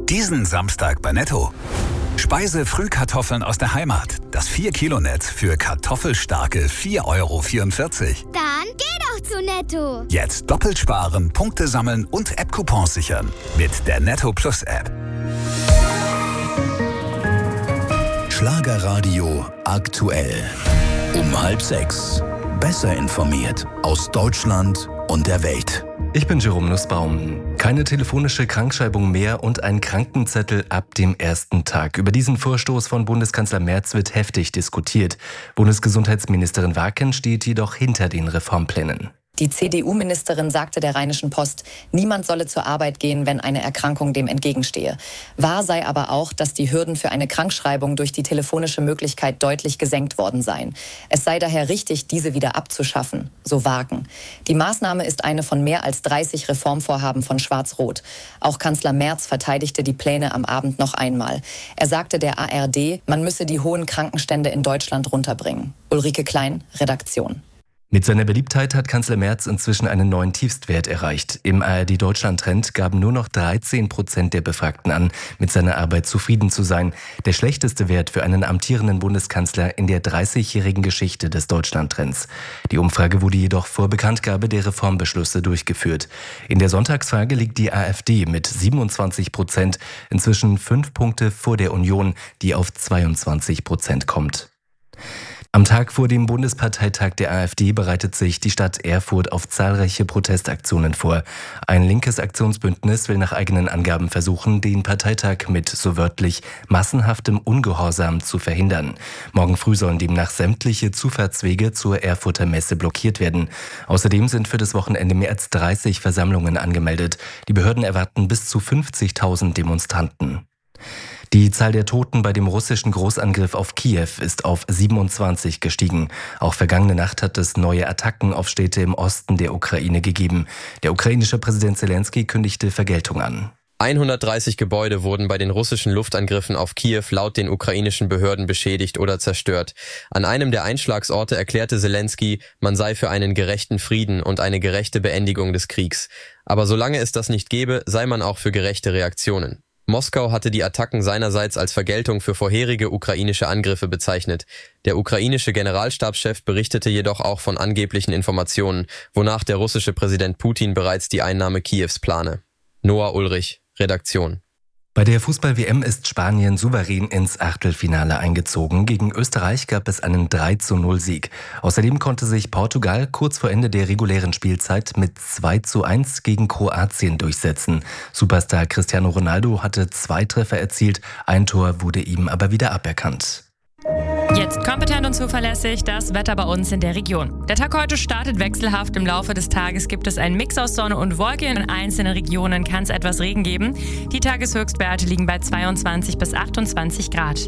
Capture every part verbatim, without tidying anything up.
Diesen Samstag bei Netto. Speise-Frühkartoffeln aus der Heimat. Das vier Kilo Netz für kartoffelstarke vier Euro vierundvierzig. Dann geh doch zu Netto. Jetzt doppelt sparen, Punkte sammeln und App-Coupons sichern. Mit der Netto Plus App. Schlagerradio aktuell. Um halb sechs. Besser informiert aus Deutschland und der Welt. Ich bin Jerome Nussbaum. Keine telefonische Krankschreibung mehr und ein Krankenzettel ab dem ersten Tag. Über diesen Vorstoß von Bundeskanzler Merz wird heftig diskutiert. Bundesgesundheitsministerin Wacken steht jedoch hinter den Reformplänen. Die C D U-Ministerin sagte der Rheinischen Post, niemand solle zur Arbeit gehen, wenn eine Erkrankung dem entgegenstehe. Wahr sei aber auch, dass die Hürden für eine Krankschreibung durch die telefonische Möglichkeit deutlich gesenkt worden seien. Es sei daher richtig, diese wieder abzuschaffen, so Wagen. Die Maßnahme ist eine von mehr als dreißig Reformvorhaben von Schwarz-Rot. Auch Kanzler Merz verteidigte die Pläne am Abend noch einmal. Er sagte der A R D, man müsse die hohen Krankenstände in Deutschland runterbringen. Ulrike Klein, Redaktion. Mit seiner Beliebtheit hat Kanzler Merz inzwischen einen neuen Tiefstwert erreicht. Im A R D-Deutschland-Trend gaben nur noch dreizehn Prozent der Befragten an, mit seiner Arbeit zufrieden zu sein. Der schlechteste Wert für einen amtierenden Bundeskanzler in der dreißigjährigen Geschichte des Deutschland-Trends. Die Umfrage wurde jedoch vor Bekanntgabe der Reformbeschlüsse durchgeführt. In der Sonntagsfrage liegt die AfD mit siebenundzwanzig Prozent inzwischen fünf Punkte vor der Union, die auf zweiundzwanzig Prozent kommt. Am Tag vor dem Bundesparteitag der AfD bereitet sich die Stadt Erfurt auf zahlreiche Protestaktionen vor. Ein linkes Aktionsbündnis will nach eigenen Angaben versuchen, den Parteitag mit, so wörtlich, massenhaftem Ungehorsam zu verhindern. Morgen früh sollen demnach sämtliche Zufahrtswege zur Erfurter Messe blockiert werden. Außerdem sind für das Wochenende mehr als dreißig Versammlungen angemeldet. Die Behörden erwarten bis zu fünfzigtausend Demonstranten. Die Zahl der Toten bei dem russischen Großangriff auf Kiew ist auf siebenundzwanzig gestiegen. Auch vergangene Nacht hat es neue Attacken auf Städte im Osten der Ukraine gegeben. Der ukrainische Präsident Zelensky kündigte Vergeltung an. hundertdreißig Gebäude wurden bei den russischen Luftangriffen auf Kiew laut den ukrainischen Behörden beschädigt oder zerstört. An einem der Einschlagsorte erklärte Zelensky, man sei für einen gerechten Frieden und eine gerechte Beendigung des Kriegs. Aber solange es das nicht gebe, sei man auch für gerechte Reaktionen. Moskau hatte die Attacken seinerseits als Vergeltung für vorherige ukrainische Angriffe bezeichnet. Der ukrainische Generalstabschef berichtete jedoch auch von angeblichen Informationen, wonach der russische Präsident Putin bereits die Einnahme Kiews plane. Noah Ulrich, Redaktion. Bei der Fußball-W M ist Spanien souverän ins Achtelfinale eingezogen. Gegen Österreich gab es einen drei zu null Sieg. Außerdem konnte sich Portugal kurz vor Ende der regulären Spielzeit mit zwei zu eins gegen Kroatien durchsetzen. Superstar Cristiano Ronaldo hatte zwei Treffer erzielt, ein Tor wurde ihm aber wieder aberkannt. Jetzt kompetent und zuverlässig das Wetter bei uns in der Region. Der Tag heute startet wechselhaft. Im Laufe des Tages gibt es einen Mix aus Sonne und Wolke. In einzelnen Regionen kann es etwas Regen geben. Die Tageshöchstwerte liegen bei zweiundzwanzig bis achtundzwanzig Grad.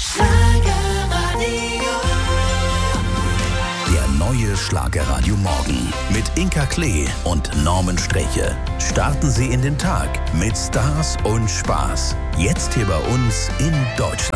Der neue Schlagerradio Morgen mit Inka Klee und Norman Streche. Starten Sie in den Tag mit Stars und Spaß. Jetzt hier bei uns in Deutschland.